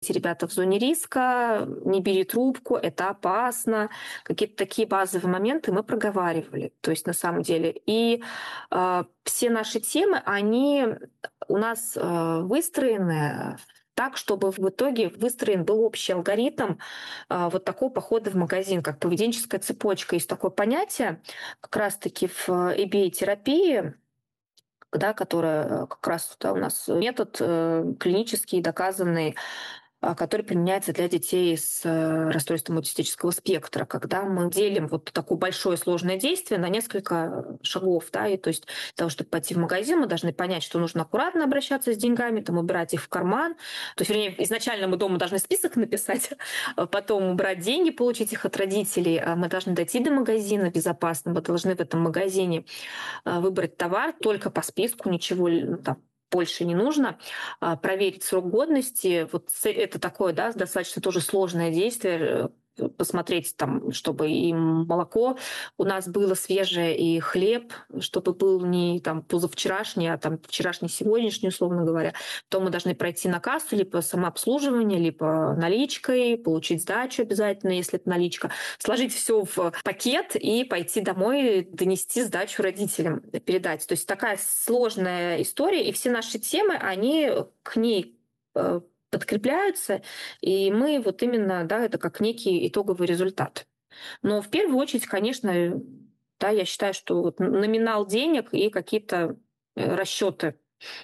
эти ребята в зоне риска, не бери трубку, это опасно. Какие-то такие базовые моменты мы проговаривали. То есть на самом деле. И все наши темы, они у нас выстроены так, чтобы в итоге выстроен был общий алгоритм вот такого похода в магазин, как поведенческая цепочка. Есть такое понятие как раз-таки в ABA-терапии, да, которая как раз у нас метод клинический, доказанный, который применяется для детей с расстройством аутистического спектра, когда мы делим вот такое большое сложное действие на несколько шагов. Да, и то есть для того, чтобы пойти в магазин, мы должны понять, что нужно аккуратно обращаться с деньгами, там, убирать их в карман. То есть, вернее, изначально мы дома должны список написать, а потом убрать деньги, получить их от родителей. Мы должны дойти до магазина безопасно, мы должны в этом магазине выбрать товар только по списку, ничего там больше не нужно, проверить срок годности. Вот это такое, да, достаточно тоже сложное действие, посмотреть там, чтобы и молоко у нас было свежее, и хлеб, чтобы был не там позавчерашний, а там вчерашний, сегодняшний, условно говоря. То мы должны пройти на кассу либо самообслуживание, либо наличкой, получить сдачу обязательно, если это наличка, сложить все в пакет и пойти домой, донести сдачу родителям, передать. То есть такая сложная история, и все наши темы, они к ней подкрепляются, и мы вот именно, да, это как некий итоговый результат. Но в первую очередь, конечно, да, я считаю, что вот номинал денег и какие-то расчеты.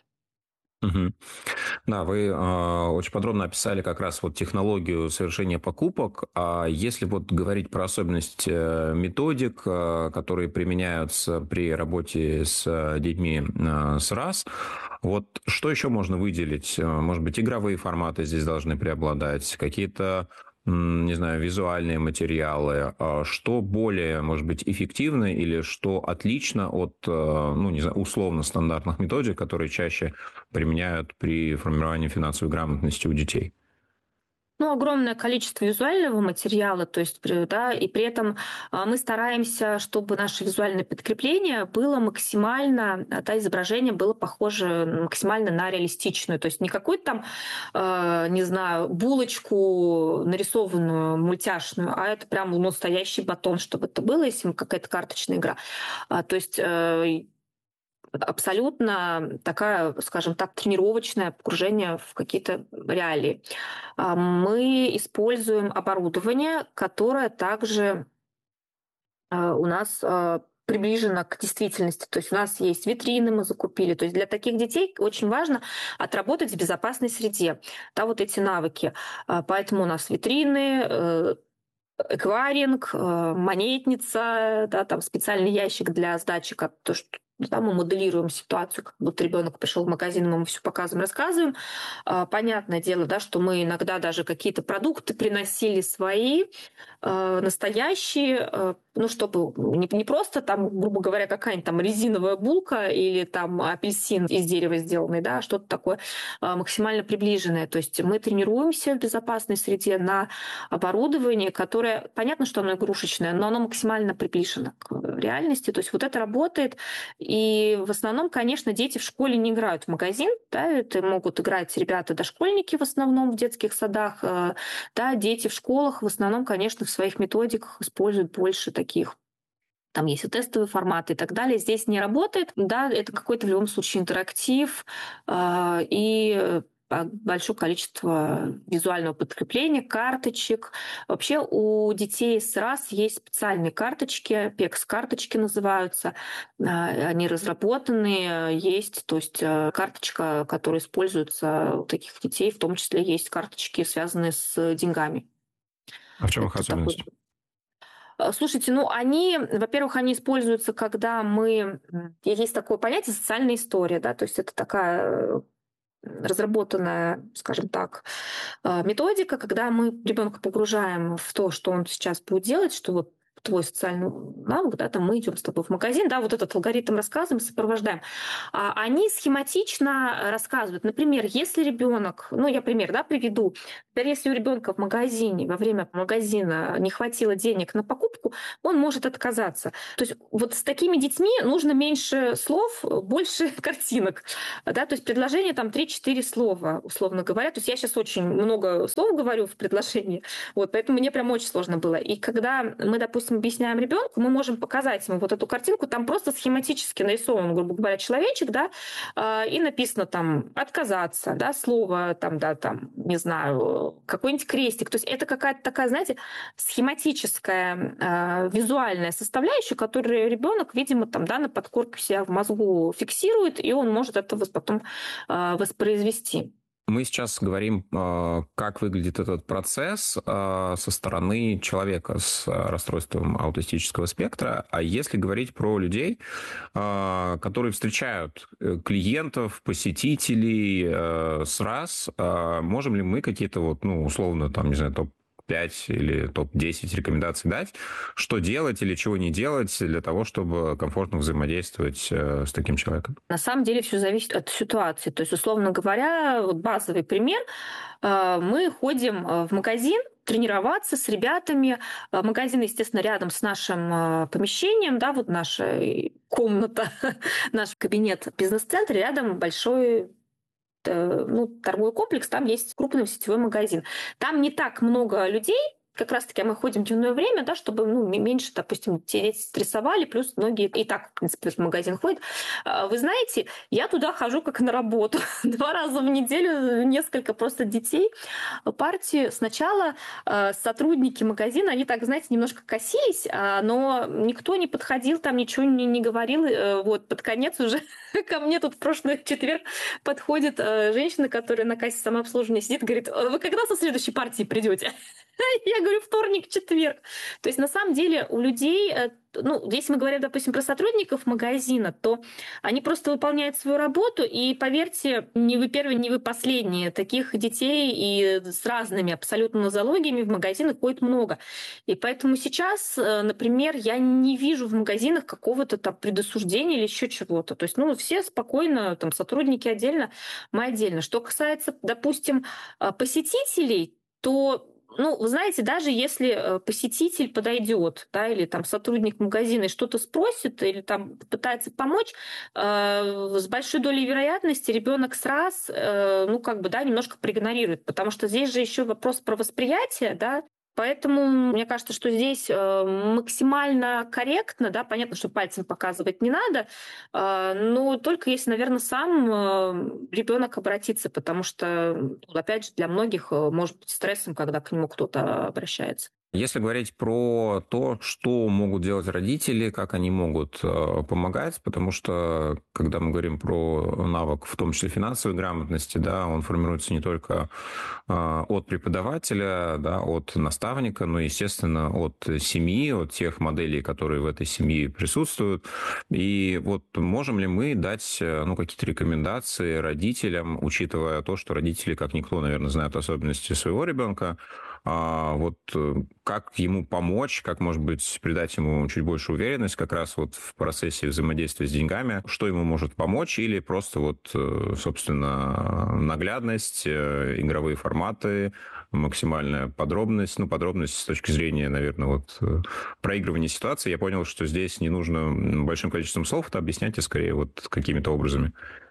Мгм. Да, вы очень подробно описали как раз вот технологию совершения покупок. А если вот говорить про особенности методик, которые применяются при работе с детьми с РАС, вот что еще можно выделить? Может быть, игровые форматы здесь должны преобладать, какие-то, не знаю, визуальные материалы. Что более, может быть, эффективно или что отлично от, ну, не знаю, условно стандартных методик, которые чаще применяют при формировании финансовой грамотности у детей? Ну, огромное количество визуального материала, то есть, да, и при этом мы стараемся, чтобы наше визуальное подкрепление было максимально, да, изображение было похоже максимально на реалистичную, то есть не какую-то там, не знаю, булочку нарисованную мультяшную, а это прям настоящий батон, чтобы это было, если какая-то карточная игра. То есть абсолютно такая, скажем так, тренировочное погружение в какие-то реалии. Мы используем оборудование, которое также у нас приближено к действительности. То есть у нас есть витрины, мы закупили. То есть для таких детей очень важно отработать в безопасной среде, да, вот эти навыки. Поэтому у нас витрины, эквайринг, монетница, да, там специальный ящик для сдачи, как то, что да, мы моделируем ситуацию, как будто ребенок пришел в магазин, мы ему все показываем, рассказываем. Понятное дело, да, что мы иногда даже какие-то продукты приносили свои, настоящие, ну, чтобы не просто там, грубо говоря, какая-нибудь там резиновая булка или там апельсин из дерева сделанный, да, а что-то такое максимально приближенное. То есть мы тренируемся в безопасной среде на оборудовании, которое, понятно, что оно игрушечное, но оно максимально приближено к реальности. То есть вот это работает. И в основном, конечно, дети в школе не играют в магазин, да, это могут играть ребята-дошкольники в основном в детских садах, да, дети в школах в основном, конечно, в своих методиках используют больше таких. Там есть и тестовые форматы и так далее. Здесь не работает. Да, это какой-то в любом случае интерактив и большое количество визуального подкрепления, карточек. Вообще у детей с РАС есть специальные карточки, PECS-карточки называются. Они разработаны, есть, то есть карточка, которая используется у таких детей, в том числе есть карточки, связанные с деньгами. А в чем их Это такой. особенность? Слушайте, ну они, во-первых, они используются, когда мы... Есть такое понятие социальная история, да, то есть это такая разработанная, скажем так, методика, когда мы ребенка погружаем в то, что он сейчас будет делать, что вот твой социальный навык, да, там мы идем с тобой в магазин, да, вот этот алгоритм рассказываем, сопровождаем. Они схематично рассказывают. Например, если ребенок, ну, я пример, да, приведу. Например, если у ребенка в магазине, во время магазина не хватило денег на покупку, он может отказаться. То есть вот с такими детьми нужно меньше слов, больше картинок. Да, то есть предложение там 3-4 слова, условно говоря. То есть я сейчас очень много слов говорю в предложении, вот, поэтому мне прям очень сложно было. И когда мы, допустим, объясняем ребенку, мы можем показать ему вот эту картинку, там просто схематически нарисован, грубо говоря, человечек, да, и написано там отказаться, да, слово там, да, там, не знаю, какой-нибудь крестик. То есть это какая-то такая, знаете, схематическая визуальная составляющая, которую ребенок, видимо, там, да, на подкорке себя в мозгу фиксирует, и он может это потом воспроизвести. Мы сейчас говорим, как выглядит этот процесс со стороны человека с расстройством аутистического спектра. А если говорить про людей, которые встречают клиентов, посетителей с раз, можем ли мы какие-то вот, ну, условно, там, не знаю, топ-5 или топ-10 рекомендаций дать, что делать или чего не делать для того, чтобы комфортно взаимодействовать с таким человеком? На самом деле все зависит от ситуации. То есть, условно говоря, вот базовый пример. Мы ходим в магазин тренироваться с ребятами. Магазин, естественно, рядом с нашим помещением, да, вот наша комната, наш кабинет в бизнес-центре, рядом большой ну, торговый комплекс, там есть крупный сетевой магазин. Там не так много людей, как раз-таки мы ходим в дневное время, да, чтобы ну, меньше, допустим, дети стрессовали, плюс многие и так, в принципе, в магазин ходят. Вы знаете, я туда хожу как на работу. 2 раза в неделю несколько просто детей партии. Сначала сотрудники магазина, они так, знаете, немножко косились, но никто не подходил, там ничего не говорил. Вот под конец уже ко мне тут в прошлый четверг подходит женщина, которая на кассе самообслуживания сидит, говорит: вы когда со следующей партии придете? Я говорю, вторник, четверг. То есть на самом деле у людей, ну, если мы говорим, допустим, про сотрудников магазина, то они просто выполняют свою работу, и поверьте, не вы первые, не вы последние. Таких детей и с разными абсолютно нозологиями в магазинах ходит много. И поэтому сейчас, например, я не вижу в магазинах какого-то там предосуждения или еще чего-то. То есть, ну, все спокойно, там, сотрудники отдельно, мы отдельно. Что касается, допустим, посетителей, то ну, вы знаете, даже если посетитель подойдет, да, или там сотрудник магазина и что-то спросит, или там пытается помочь, с большой долей вероятности ребенок сразу, ну, как бы, да, немножко проигнорирует, потому что здесь же еще вопрос про восприятие, да. Поэтому мне кажется, что здесь максимально корректно, да, понятно, что пальцем показывать не надо, но только если, наверное, сам ребенок обратится, потому что, ну, опять же, для многих может быть стрессом, когда к нему кто-то обращается. Если говорить про то, что могут делать родители, как они могут помогать, потому что, когда мы говорим про навык, в том числе финансовой грамотности, да, он формируется не только от преподавателя, да, от наставника, но, естественно, от семьи, от тех моделей, которые в этой семье присутствуют. И вот можем ли мы дать, ну, какие-то рекомендации родителям, учитывая то, что родители, как никто, наверное, знают особенности своего ребенка, вот как ему помочь, как, может быть, придать ему чуть больше уверенность как раз вот в процессе взаимодействия с деньгами, что ему может помочь, или просто вот, собственно, наглядность, игровые форматы, максимальная подробность, ну, подробность с точки зрения, наверное, вот проигрывания ситуации. Я понял, что здесь не нужно большим количеством слов это объяснять, а скорее вот какими-то образами.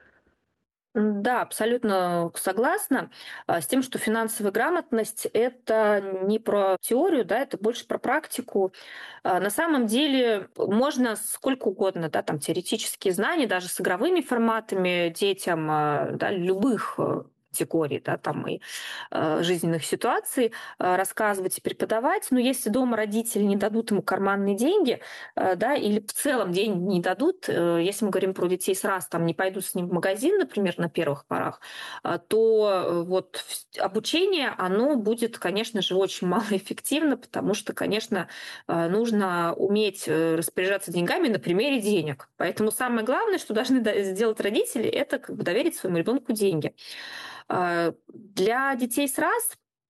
Да, абсолютно согласна с тем, что финансовая грамотность — это не про теорию, да, это больше про практику. На самом деле можно сколько угодно, да, там теоретические знания, даже с игровыми форматами детям, да, любых категорий, да, там и жизненных ситуаций рассказывать и преподавать. Но если дома родители не дадут ему карманные деньги, да, или в целом деньги не дадут, если мы говорим про детей с раз, там не пойдут с ним в магазин, например, на первых порах, то вот обучение, оно будет, конечно же, очень малоэффективно, потому что, конечно, нужно уметь распоряжаться деньгами на примере денег. Поэтому самое главное, что должны сделать родители, это как бы доверить своему ребенку деньги. Для детей с раз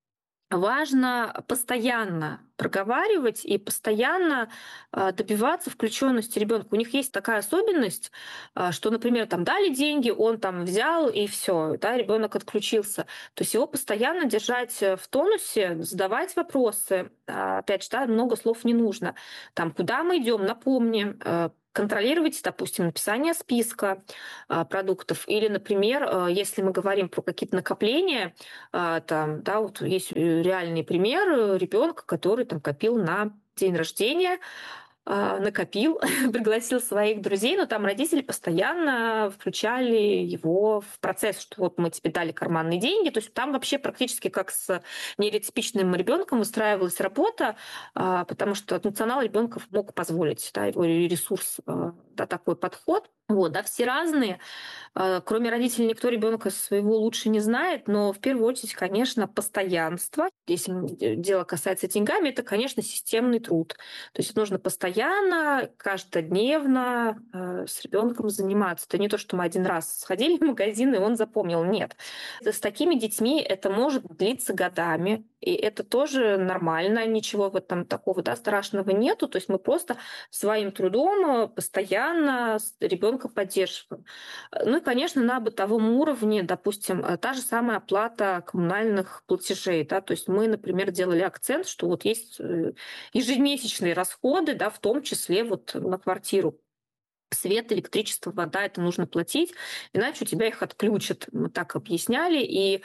важно постоянно проговаривать и постоянно добиваться включенности ребенка. У них есть такая особенность, что, например, там дали деньги, он там взял и все, да, ребенок отключился. То есть его постоянно держать в тонусе, задавать вопросы. Опять же, да, много слов не нужно. Там, куда мы идем, напомним, контролировать, допустим, написание списка продуктов. Или, например, если мы говорим про какие-то накопления, там, да, вот есть реальный пример ребенка, который там копил на день рождения, накопил, пригласил своих друзей, но там родители постоянно включали его в процесс, что вот мы тебе дали карманные деньги. То есть там вообще практически как с нейротипичным ребенком устраивалась работа, потому что национал ребенка мог позволить, да, его ресурс, да, такой подход. Вот, да, все разные. Кроме родителей никто ребенка своего лучше не знает, но в первую очередь, конечно, постоянство. Если дело касается деньгами, это, конечно, системный труд. То есть нужно постоянно, каждодневно с ребенком заниматься. Это не то, что мы один раз сходили в магазин, и он запомнил. Нет. С такими детьми это может длиться годами, и это тоже нормально, ничего в этом такого, да, страшного нету. То есть мы просто своим трудом постоянно ребенка поддерживаем. Ну и, конечно, на бытовом уровне, допустим, та же самая оплата коммунальных платежей. Да, то есть мы, например, делали акцент, что вот есть ежемесячные расходы, да, в том числе вот на квартиру. Свет, электричество, вода, это нужно платить, иначе у тебя их отключат. Мы так объясняли. И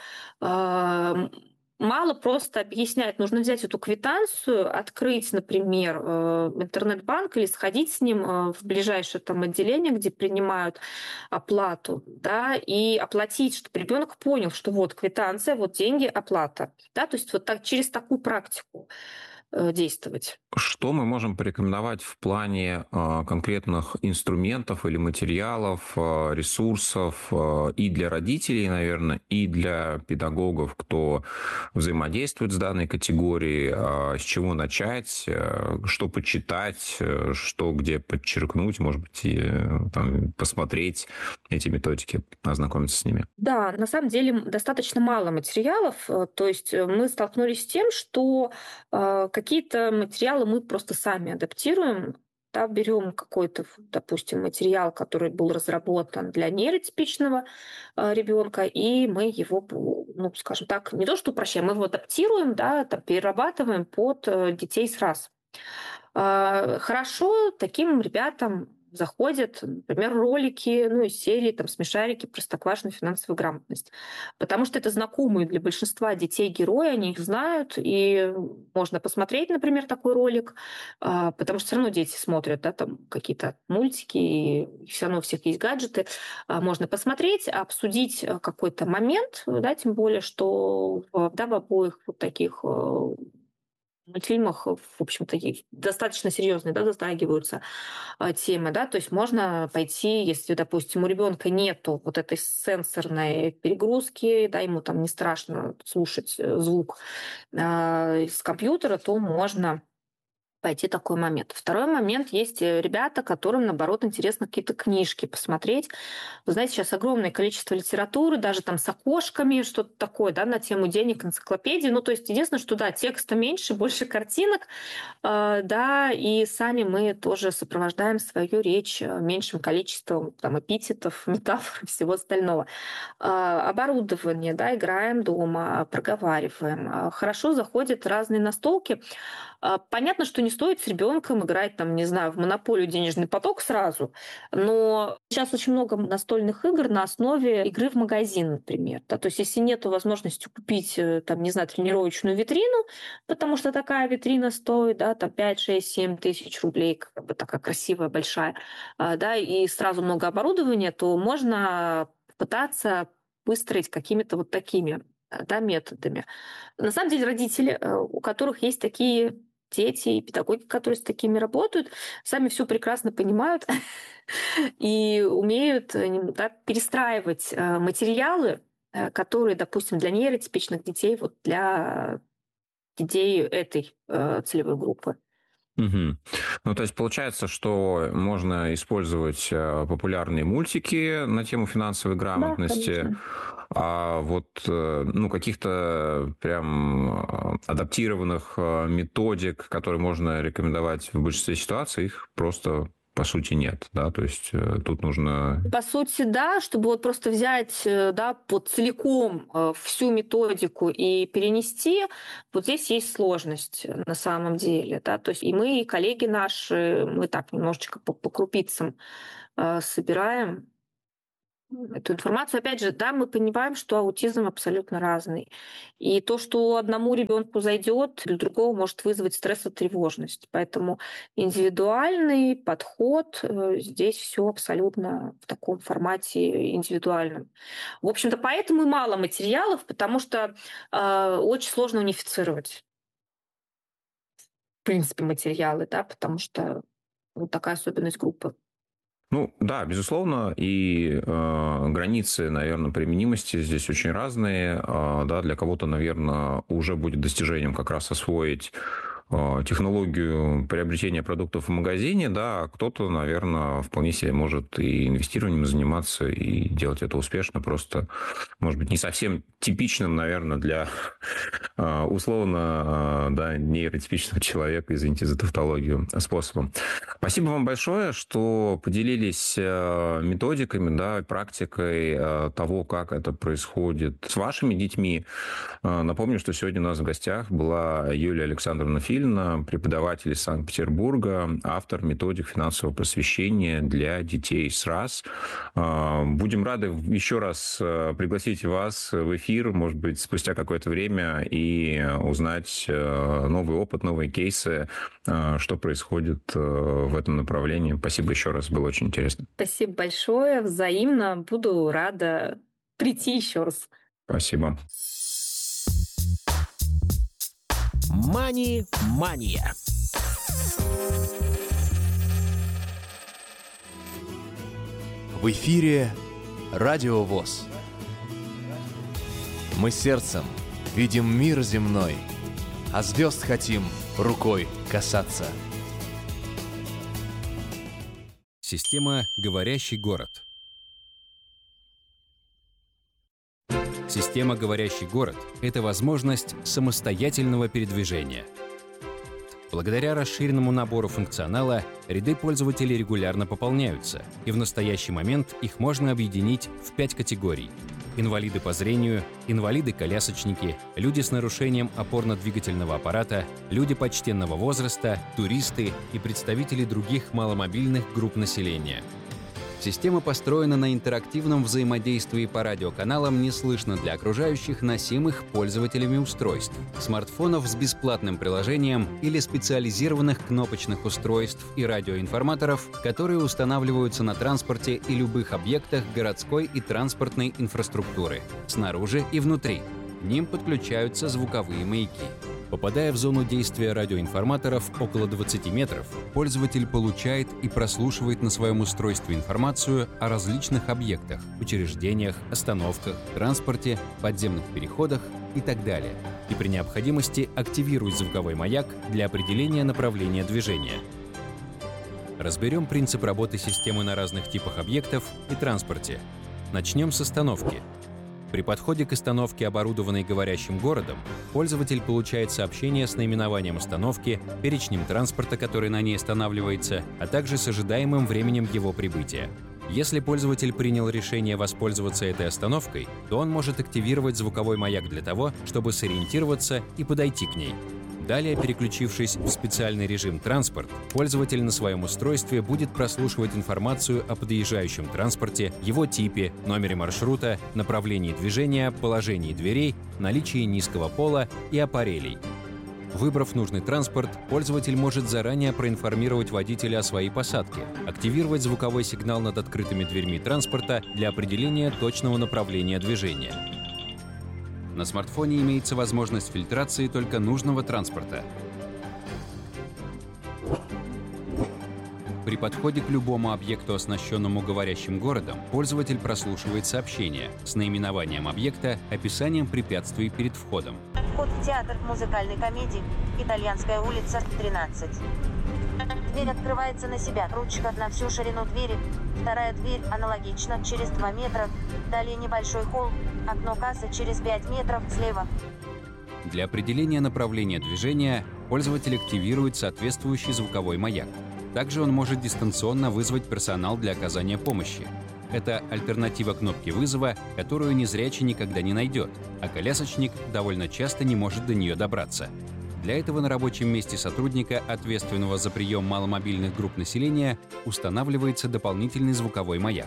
мало просто объяснять. Нужно взять эту квитанцию, открыть, например, интернет-банк или сходить с ним в ближайшее там отделение, где принимают оплату, да, и оплатить, чтобы ребенок понял, что вот квитанция, вот деньги, оплата. Да, то есть вот так, через такую практику действовать. Что мы можем порекомендовать в плане конкретных инструментов или материалов, ресурсов и для родителей, наверное, и для педагогов, кто взаимодействует с данной категорией, с чего начать, что почитать, что где подчеркнуть, может быть, и, там, посмотреть эти методики, ознакомиться с ними? Да, на самом деле достаточно мало материалов. То есть мы столкнулись с тем, что какие-то материалы мы просто сами адаптируем. Да, берем какой-то, допустим, материал, который был разработан для нейротипичного ребенка, и мы его, ну, скажем так, не то что упрощаем, мы его адаптируем, да, там, перерабатываем под детей сразу. Хорошо таким ребятам заходят, например, ролики, ну, из серии там «Смешарики. Простоквашино. Финансовая грамотность». Потому что это знакомые для большинства детей герои, они их знают, и можно посмотреть, например, такой ролик, потому что все равно дети смотрят, да, там какие-то мультики, и все равно у всех есть гаджеты. Можно посмотреть, обсудить какой-то момент, да, тем более, что да, в обоих вот таких мультфильмах, в общем-то, достаточно серьезные, да, затрагиваются темы, да, то есть можно пойти, если, допустим, у ребенка нету вот этой сенсорной перегрузки, да, ему там не страшно слушать звук из компьютера, то можно пойти такой момент. Второй момент. Есть ребята, которым, наоборот, интересно какие-то книжки посмотреть. Вы знаете, сейчас огромное количество литературы, даже там с окошками, что-то такое, да, на тему денег, энциклопедии. Ну, то есть, единственное, что, да, текста меньше, больше картинок, да, и сами мы тоже сопровождаем свою речь меньшим количеством там эпитетов, метафор и всего остального. Оборудование, да, играем дома, проговариваем. Хорошо заходят разные настолки. Понятно, что не стоит с ребенком играть, там, не знаю, в монополию денежный поток сразу, но сейчас очень много настольных игр на основе игры в магазин, например. Да? То есть если нет возможности купить, там, не знаю, тренировочную витрину, потому что такая витрина стоит, да, там 5, 6, 7 тысяч рублей, как бы такая красивая, большая, да, и сразу много оборудования, то можно пытаться выстроить какими-то вот такими, да, методами. На самом деле родители, у которых есть такие дети и педагоги, которые с такими работают, сами все прекрасно понимают и умеют да, перестраивать материалы, которые, допустим, для нейротипичных детей, вот для детей этой целевой группы. Мгм. Ну, то есть получается, что можно использовать популярные мультики на тему финансовой Да, грамотности, конечно. а вот ну, каких-то прям адаптированных методик, которые можно рекомендовать в большинстве ситуаций, их просто по сути нет, да, то есть тут нужно... По сути, да, чтобы вот просто взять, да, вот целиком всю методику и перенести, вот здесь есть сложность на самом деле, да, то есть и мы, и коллеги наши, мы так немножечко по крупицам собираем эту информацию. Опять же, да, мы понимаем, что аутизм абсолютно разный. И то, что одному ребенку зайдет, для другого может вызвать стресс и тревожность. Поэтому индивидуальный подход, здесь все абсолютно в таком формате индивидуальном. В общем-то, поэтому и мало материалов, потому что очень сложно унифицировать, в принципе, материалы, да, потому что вот такая особенность группы. Ну да, безусловно, и границы, наверное, применимости здесь очень разные. Да, для кого-то, наверное, уже будет достижением как раз освоить технологию приобретения продуктов в магазине, да, а кто-то, наверное, вполне себе может и инвестированием заниматься, и делать это успешно, просто, может быть, не совсем типичным, наверное, для условно, да, нейротипичного человека, извините за тавтологию, способом. Спасибо вам большое, что поделились методиками, да, практикой того, как это происходит с вашими детьми. Напомню, что сегодня у нас в гостях была Юлия Александровна Филина, преподаватель из Санкт-Петербурга, автор методик финансового просвещения для детей с РАС. Будем рады еще раз пригласить вас в эфир, может быть, спустя какое-то время, и узнать новый опыт, новые кейсы, что происходит в этом направлении. Спасибо еще раз, было очень интересно. Спасибо большое, взаимно. Буду рада прийти еще раз. Спасибо. Мани-мания. В эфире Радио ВОС. Мы сердцем видим мир земной, а звезд хотим рукой касаться. Система «Говорящий город». Система «Говорящий город» — это возможность самостоятельного передвижения. Благодаря расширенному набору функционала ряды пользователей регулярно пополняются, и в настоящий момент их можно объединить в 5 категорий: инвалиды по зрению, инвалиды-колясочники, люди с нарушением опорно-двигательного аппарата, люди почтенного возраста, туристы и представители других маломобильных групп населения. Система построена на интерактивном взаимодействии по радиоканалам, не слышно для окружающих, носимых пользователями устройств, смартфонов с бесплатным приложением или специализированных кнопочных устройств и радиоинформаторов, которые устанавливаются на транспорте и любых объектах городской и транспортной инфраструктуры, снаружи и внутри. К ним подключаются звуковые маяки. Попадая в зону действия радиоинформаторов около 20 метров, пользователь получает и прослушивает на своем устройстве информацию о различных объектах, учреждениях, остановках, транспорте, подземных переходах и так далее. И при необходимости активирует звуковой маяк для определения направления движения. Разберем принцип работы системы на разных типах объектов и транспорте. Начнем с остановки. При подходе к остановке, оборудованной говорящим городом, пользователь получает сообщение с наименованием остановки, перечнем транспорта, который на ней останавливается, а также с ожидаемым временем его прибытия. Если пользователь принял решение воспользоваться этой остановкой, то он может активировать звуковой маяк для того, чтобы сориентироваться и подойти к ней. Далее, переключившись в специальный режим «Транспорт», пользователь на своем устройстве будет прослушивать информацию о подъезжающем транспорте, его типе, номере маршрута, направлении движения, положении дверей, наличии низкого пола и аппарелей. Выбрав нужный транспорт, пользователь может заранее проинформировать водителя о своей посадке, активировать звуковой сигнал над открытыми дверьми транспорта для определения точного направления движения. На смартфоне имеется возможность фильтрации только нужного транспорта. При подходе к любому объекту, оснащенному говорящим городом, пользователь прослушивает сообщение с наименованием объекта, описанием препятствий перед входом. Вход в театр музыкальной комедии «Итальянская улица, 13». Дверь открывается на себя. Ручка на всю ширину двери. Вторая дверь аналогично, через 2 метра. Далее небольшой холл. Окно кассы через 5 метров слева. Для определения направления движения пользователь активирует соответствующий звуковой маяк. Также он может дистанционно вызвать персонал для оказания помощи. Это альтернатива кнопки вызова, которую незрячий никогда не найдет, а колясочник довольно часто не может до нее добраться. Для этого на рабочем месте сотрудника, ответственного за прием маломобильных групп населения, устанавливается дополнительный звуковой маяк.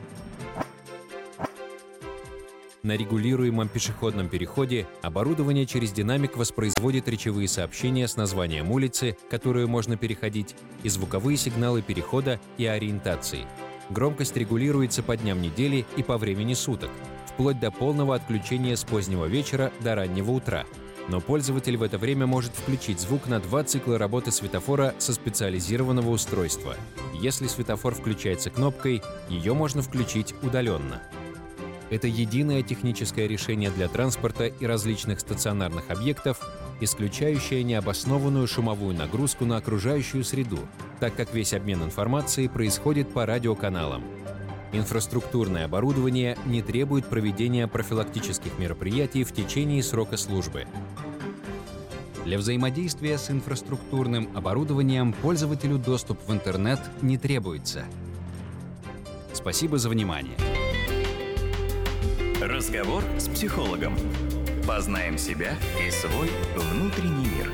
На регулируемом пешеходном переходе оборудование через динамик воспроизводит речевые сообщения с названием улицы, которую можно переходить, и звуковые сигналы перехода и ориентации. Громкость регулируется по дням недели и по времени суток, вплоть до полного отключения с позднего вечера до раннего утра. Но пользователь в это время может включить звук на 2 цикла работы светофора со специализированного устройства. Если светофор включается кнопкой, ее можно включить удаленно. Это единое техническое решение для транспорта и различных стационарных объектов, исключающее необоснованную шумовую нагрузку на окружающую среду, так как весь обмен информацией происходит по радиоканалам. Инфраструктурное оборудование не требует проведения профилактических мероприятий в течение срока службы. Для взаимодействия с инфраструктурным оборудованием пользователю доступ в интернет не требуется. Спасибо за внимание. Разговор с психологом. Познаем себя и свой внутренний мир.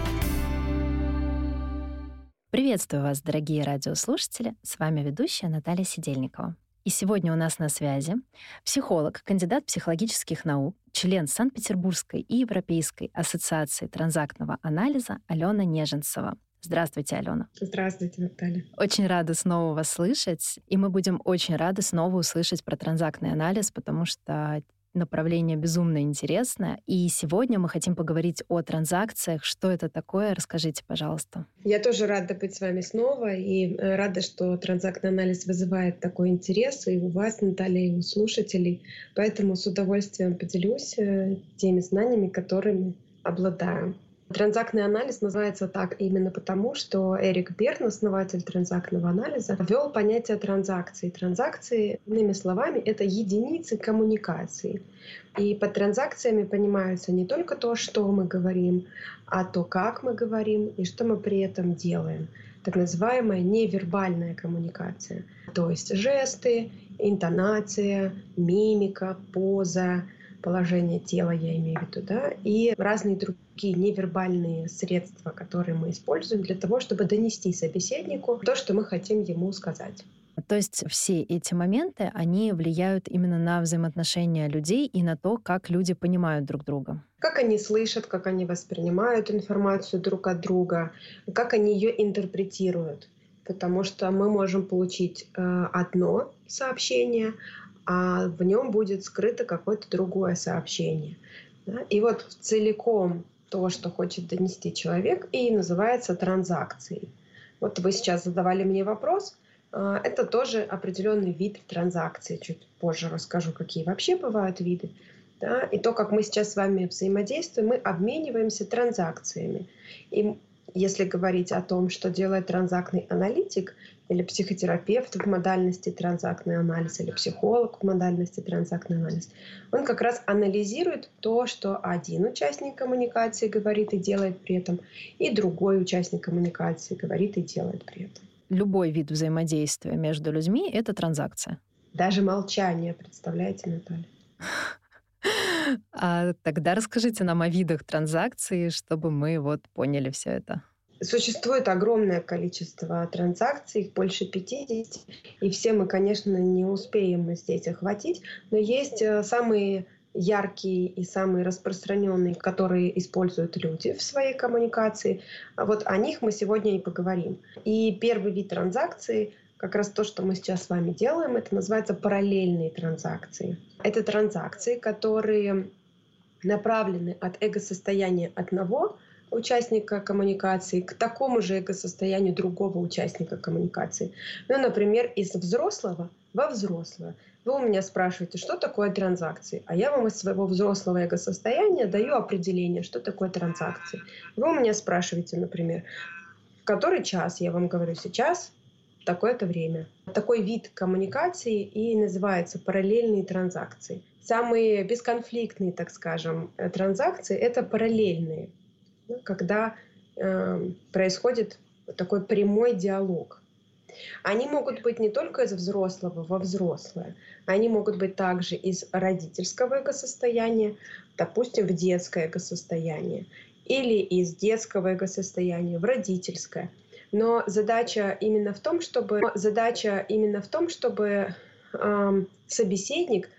Приветствую вас, дорогие радиослушатели. С вами ведущая Наталья Сидельникова. И сегодня у нас на связи психолог, кандидат психологических наук, член Санкт-Петербургской и Европейской ассоциации транзактного анализа Алена Неженцева. Здравствуйте, Алена. Здравствуйте, Наталья. Очень рада снова вас слышать, и мы будем очень рады снова услышать про транзактный анализ, потому что направление безумно интересное. И сегодня мы хотим поговорить о транзакциях. Что это такое? Расскажите, пожалуйста. Я тоже рада быть с вами снова и рада, что транзактный анализ вызывает такой интерес и у вас, Наталья, и у слушателей. Поэтому с удовольствием поделюсь теми знаниями, которыми обладаю. Транзактный анализ называется так именно потому, что Эрик Берн, основатель транзактного анализа, ввел понятие транзакции. Транзакции, иными словами, это единицы коммуникации. И под транзакциями понимаются не только то, что мы говорим, а то, как мы говорим и что мы при этом делаем. Так называемая невербальная коммуникация. То есть жесты, интонация, мимика, поза, положение тела, я имею в виду, да, и разные другие невербальные средства, которые мы используем для того, чтобы донести собеседнику то, что мы хотим ему сказать. То есть все эти моменты, они влияют именно на взаимоотношения людей и на то, как люди понимают друг друга. Как они слышат, как они воспринимают информацию друг от друга, как они ее интерпретируют. Потому что мы можем получить одно сообщение, а в нем будет скрыто какое-то другое сообщение. И вот целиком то, что хочет донести человек, и называется транзакцией. Вот вы сейчас задавали мне вопрос. Это тоже определенный вид транзакции. Чуть позже расскажу, какие вообще бывают виды. Да? И то, как мы сейчас с вами взаимодействуем, мы обмениваемся транзакциями. И если говорить о том, что делает транзактный аналитик или психотерапевт в модальности транзактный анализ, или психолог в модальности транзактный анализ, он как раз анализирует то, что один участник коммуникации говорит и делает при этом, и другой участник коммуникации говорит и делает при этом. Любой вид взаимодействия между людьми — это транзакция. Даже молчание, представляете, Наталья? А тогда расскажите нам о видах транзакций, чтобы мы поняли все это. Существует огромное количество транзакций, их больше 50, и все мы, конечно, не успеем здесь охватить, но есть самые яркие и самые распространенные, которые используют люди в своей коммуникации. Вот о них мы сегодня и поговорим. И первый вид транзакции, как раз то, что мы сейчас с вами делаем, это называется параллельные транзакции. Это транзакции, которые направлены от эго-состояния одного участника коммуникации к такому же эго-состоянию другого участника коммуникации. Ну, например, из взрослого во взрослое. Вы у меня спрашиваете, что такое транзакции, а я вам из своего взрослого эго-состояния даю определение, что такое транзакции. Вы у меня спрашиваете, например, в который час, я вам говорю, сейчас такое-то время. Такой вид коммуникации и называется параллельные транзакции. Самые бесконфликтные, так скажем, транзакции — это параллельные, когда происходит такой прямой диалог. Они могут быть не только из взрослого во взрослое, они могут быть также из родительского эго-состояния, допустим, в детское эго-состояние, или из детского эго-состояния в родительское. Но задача именно в том, чтобы собеседник